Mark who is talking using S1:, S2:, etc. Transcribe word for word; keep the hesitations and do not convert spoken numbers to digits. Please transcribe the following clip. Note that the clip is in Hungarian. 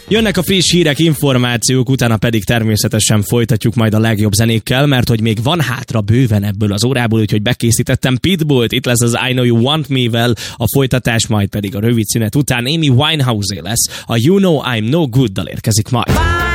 S1: Jönnek a friss hírek, információk, utána pedig természetesen folytatjuk majd a legjobb zenékkel, mert hogy még van hátra bőven ebből az órából, úgyhogy bekészítettem Pitbullt, itt lesz az I Know You Want Me-vel, a folytatás majd pedig a rövid szünet után Amy Winehouse-é lesz, a You Know I'm No Good-dal érkezik majd.